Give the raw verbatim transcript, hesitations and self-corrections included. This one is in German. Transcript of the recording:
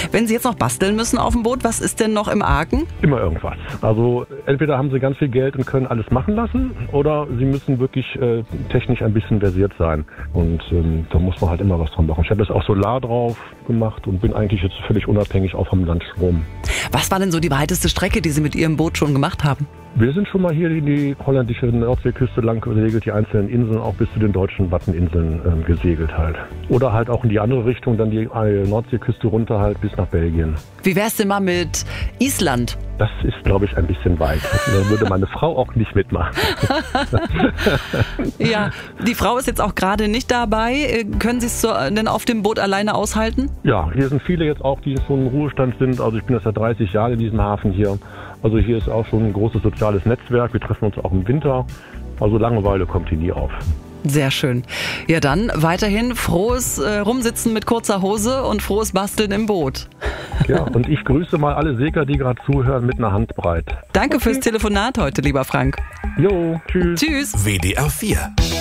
Wenn Sie jetzt noch basteln müssen auf dem Boot, was ist denn noch im Argen? Immer irgendwas. Also entweder haben Sie ganz viel Geld und können alles machen lassen oder Sie müssen wirklich äh, technisch ein bisschen versiert sein. Und ähm, da muss man halt immer was dran machen. Ich habe jetzt auch Solar drauf gemacht und bin eigentlich jetzt völlig unabhängig auch vom Landstrom. Was war denn so die weiteste Strecke, die Sie mit Ihrem Boot schon gemacht haben? Wir sind schon mal hier in die holländische Nordseeküste lang gesegelt, die einzelnen Inseln auch bis zu den deutschen Watteninseln ähm, gesegelt halt. Oder halt auch in die andere Richtung, dann die äh, Nordseeküste runter halt bis nach Belgien. Wie wär's denn mal mit Island? Das ist, glaube ich, ein bisschen weit. Da würde meine Frau auch nicht mitmachen. Ja, die Frau ist jetzt auch gerade nicht dabei. Können Sie es so, denn auf dem Boot alleine aushalten? Ja, hier sind viele jetzt auch, die schon im Ruhestand sind. Also ich bin jetzt seit dreißig Jahren in diesem Hafen hier. Also hier ist auch schon ein großes soziales Netzwerk. Wir treffen uns auch im Winter. Also Langeweile kommt hier nie auf. Sehr schön. Ja, dann weiterhin frohes äh, Rumsitzen mit kurzer Hose und frohes Basteln im Boot. Ja, und ich grüße mal alle Segler, die gerade zuhören, mit einer Handbreit. Danke okay. fürs Telefonat heute, lieber Frank. Jo, tschüss. Tschüss. W D R vier